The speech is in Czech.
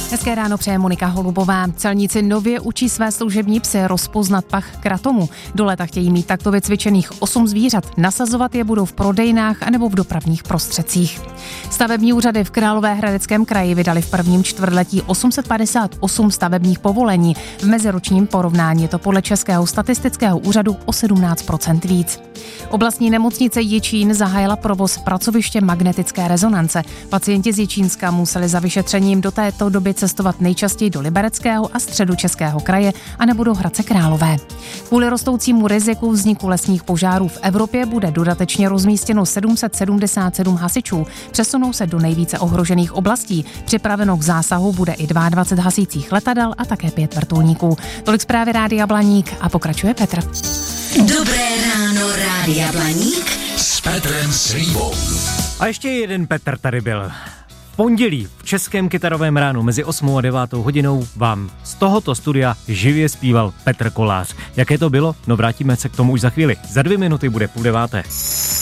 Hezké ráno přeje Monika Holubová. Celníci nově učí své služební psy rozpoznat pach kratomu. Do léta chtějí mít takto vycvičených 8 zvířat. Nasazovat je budou v prodejnách anebo v dopravních prostředcích. Stavební úřady v Královéhradeckém kraji vydali v prvním čtvrtletí 858 stavebních povolení. V meziročním porovnání je to podle Českého statistického úřadu o 17% víc. Oblastní nemocnice Jičín zahájila provoz pracoviště magnetické rezonance. Pacienti z Jičínska museli za vyšetřením do této doby cestovat nejčastěji do Libereckého a Středočeského kraje anebo do Hradce Králové. Kvůli rostoucímu riziku vzniku lesních požárů v Evropě bude dodatečně rozmístěno 777 hasičů. Přesunou se do nejvíce ohrožených oblastí. Připraveno k zásahu bude i 22 hasících letadel a také 5 vrtulníků. Tolik zprávy Rádia Blaník a pokračuje Petr. Dobré ráno, Rádia Blaník s Petrem Slívou. A ještě jeden Petr tady byl. V pondělí v Českém kytarovém ránu mezi 8 a 9 hodinou vám z tohoto studia živě zpíval Petr Kolář. Jaké to bylo? No vrátíme se k tomu už za chvíli. Za 2 minuty bude 8:30.